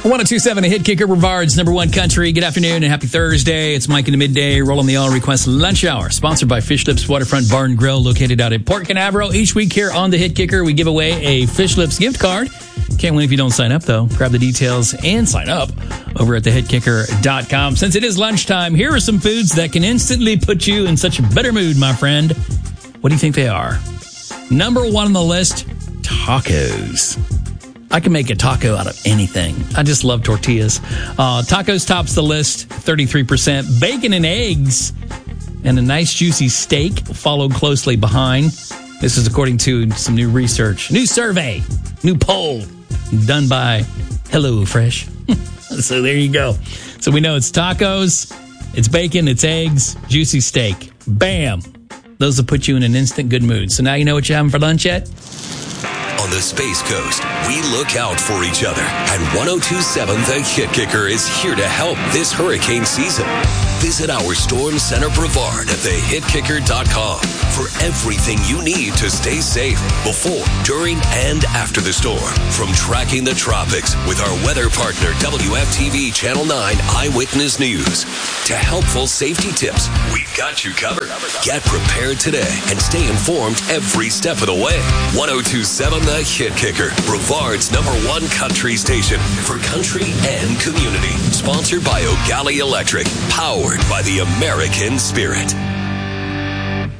1027, a hit kicker, Brevard's number one country. Good afternoon and happy Thursday. It's Mike in the midday, rolling the all request lunch hour, sponsored by Fish Lips Waterfront Bar and Grill, located out at Port Canaveral. Each week here on the Hit Kicker, we give away a Fish Lips gift card. Can't win if you don't sign up, though. Grab the details and sign up over at thehitkicker.com. Since it is lunchtime, here are some foods that can instantly put you in such a better mood, my friend. What do you think they are? Number one on the list, tacos. I can make a taco out of anything. I just love tortillas. Tacos tops the list, 33%. Bacon and eggs and a nice juicy steak followed closely behind. This is according to some new research, new survey, new poll done by HelloFresh. So there you go. So we know it's tacos, it's bacon, it's eggs, juicy steak. Bam. Those will put you in an instant good mood. So now you know what you're having for lunch yet? On the Space Coast, we look out for each other. And 1027 The Hit Kicker is here to help this hurricane season. Visit our Storm Center Brevard at thehitkicker.com for everything you need to stay safe before, during, and after the storm. From tracking the tropics with our weather partner, WFTV Channel 9 Eyewitness News, to helpful safety tips, we've got you covered. Get prepared today and stay informed every step of the way. 1027 The Hit Kicker, Brevard's number one country station for country and community. Sponsored by O'Galley Electric, powered by the American spirit.